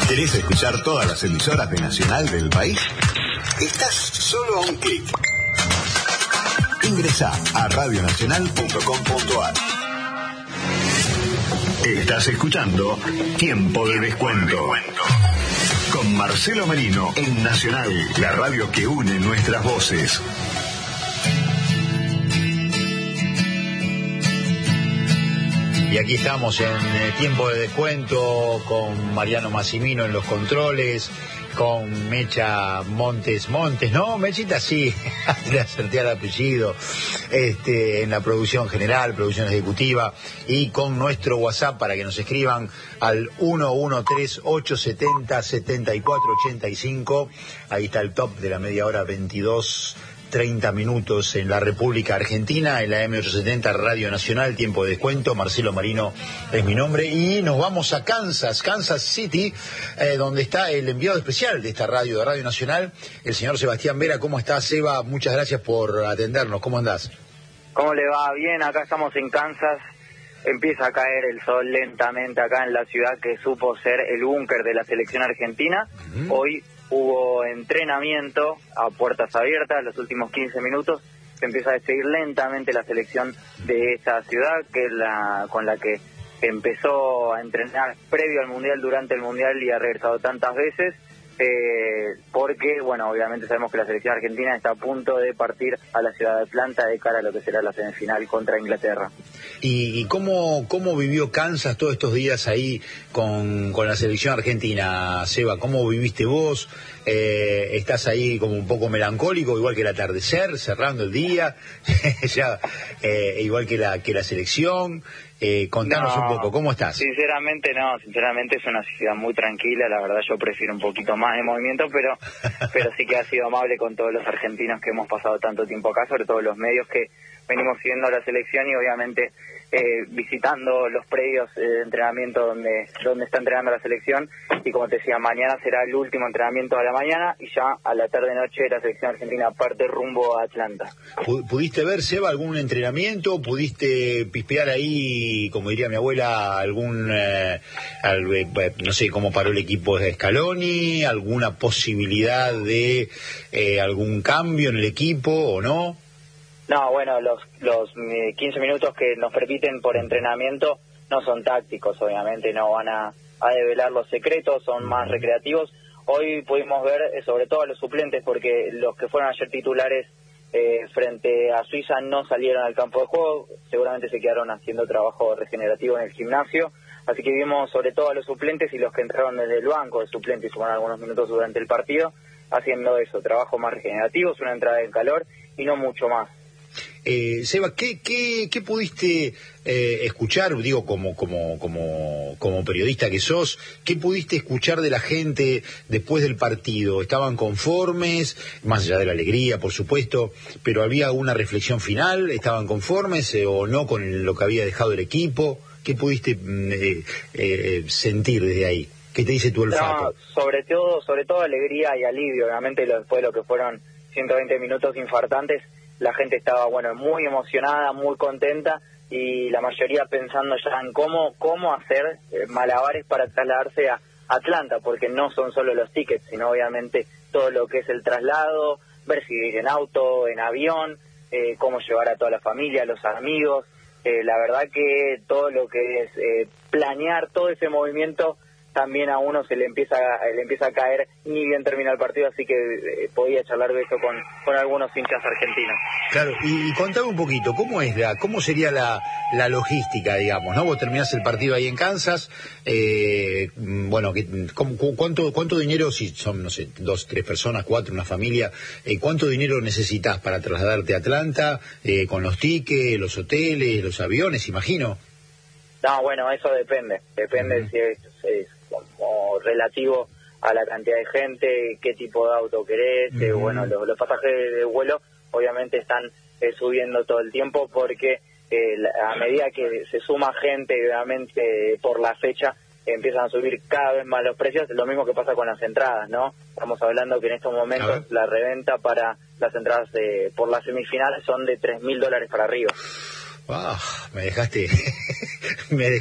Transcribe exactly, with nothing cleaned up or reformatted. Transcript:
¿Querés escuchar todas las emisoras de Nacional del país? Estás solo a un clic. Ingresá a radio nacional punto com punto a r. Estás escuchando Tiempo de Descuento con Marcelo Merino en Nacional, la radio que une nuestras voces. Y aquí estamos en eh, Tiempo de Descuento con Mariano Massimino en los controles, con Mecha Montes Montes, ¿no? Mechita sí, le acerté al apellido, este, en la producción general, producción ejecutiva, y con nuestro WhatsApp para que nos escriban al uno uno tres, ocho siete cero, siete cuatro ocho cinco. Ahí está el top de la media hora, veintidós treinta minutos en la República Argentina, en la M ochocientos setenta Radio Nacional, Tiempo de Descuento. Marcelo Merino es mi nombre y nos vamos a Kansas, Kansas City, eh, donde está el enviado especial de esta radio, de Radio Nacional, el señor Sebastián Vera. ¿Cómo estás, Seba? Muchas gracias por atendernos. ¿Cómo andás? ¿Cómo le va? Bien, acá estamos en Kansas. Empieza a caer el sol lentamente acá en la ciudad que supo ser el búnker de la selección argentina. Uh-huh. Hoy hubo entrenamiento a puertas abiertas, los últimos quince minutos. Se empieza a despedir lentamente la selección de esta ciudad, que es la con la que empezó a entrenar previo al Mundial, durante el Mundial, y ha regresado tantas veces. Eh, porque, bueno, obviamente sabemos que la selección argentina está a punto de partir a la ciudad de Atlanta de cara a lo que será la semifinal contra Inglaterra. ¿Y, y cómo, cómo vivió Kansas todos estos días ahí con, con la selección argentina, Seba? ¿Cómo viviste vos? Eh, ¿Estás ahí como un poco melancólico, igual que el atardecer, cerrando el día? ya, eh, igual que la, que la selección. Eh, contanos no, un poco, ¿cómo estás? Sinceramente no, sinceramente es una ciudad muy tranquila, la verdad yo prefiero un poquito más de movimiento, pero pero sí que ha sido amable con todos los argentinos que hemos pasado tanto tiempo acá, sobre todo los medios que venimos siguiendo la selección y obviamente eh, visitando los predios eh, de entrenamiento donde donde está entrenando la selección. Y como te decía, mañana será el último entrenamiento de la mañana y ya a la tarde-noche la selección argentina parte rumbo a Atlanta. ¿Pudiste ver, Seba, algún entrenamiento? ¿Pudiste pispear ahí, como diría mi abuela, algún, eh, algo, no sé, cómo paró el equipo de Scaloni? ¿Alguna posibilidad de eh, algún cambio en el equipo o no? No, bueno, los, los quince minutos que nos permiten por entrenamiento no son tácticos, obviamente, no van a... a develar los secretos, son más recreativos. Hoy pudimos ver eh, sobre todo a los suplentes, porque los que fueron ayer titulares eh, frente a Suiza no salieron al campo de juego, seguramente se quedaron haciendo trabajo regenerativo en el gimnasio, así que vimos sobre todo a los suplentes y los que entraron desde el banco de suplentes y sumaron algunos minutos durante el partido, haciendo eso, trabajo más regenerativo, una entrada en calor y no mucho más. Eh, Seba, ¿qué, qué, qué pudiste eh, escuchar, digo, como, como, como, como periodista que sos, qué pudiste escuchar de la gente después del partido? ¿Estaban conformes, más allá de la alegría, por supuesto, pero había una reflexión final? ¿Estaban conformes eh, o no con lo que había dejado el equipo? ¿Qué pudiste eh, eh, sentir desde ahí? ¿Qué te dice tu olfato? No, sobre todo, sobre todo alegría y alivio, obviamente, después de lo que fueron ciento veinte minutos infartantes. La gente estaba, bueno, muy emocionada, muy contenta, y la mayoría pensando ya en cómo cómo hacer eh, malabares para trasladarse a Atlanta, porque no son solo los tickets, sino obviamente todo lo que es el traslado, ver si ir en auto, en avión, eh, cómo llevar a toda la familia, a los amigos. Eh, la verdad que todo lo que es eh, planear todo ese movimiento también a uno se le empieza le empieza a caer ni bien termina el partido, así que eh, podía charlar de eso con, con algunos hinchas argentinos. Claro, y, y contame un poquito, ¿cómo es la, cómo sería la, la logística, digamos, ¿no? Vos terminás el partido ahí en Kansas, eh, bueno, ¿cómo, cuánto, ¿cuánto dinero, si son, no sé, dos, tres personas, cuatro, una familia, eh, cuánto dinero necesitas para trasladarte a Atlanta, eh, con los tickets, los hoteles, los aviones, imagino? No, bueno, eso depende, depende uh-huh. si es, es como relativo a la cantidad de gente, qué tipo de auto querés, uh-huh. eh, bueno, los, los pasajes de vuelo obviamente están eh, subiendo todo el tiempo porque eh, la, a medida que se suma gente, obviamente eh, por la fecha eh, empiezan a subir cada vez más los precios, lo mismo que pasa con las entradas, ¿no? Estamos hablando que en estos momentos la reventa para las entradas eh, por las semifinales son de tres mil dólares para arriba. Ah, me dejaste, me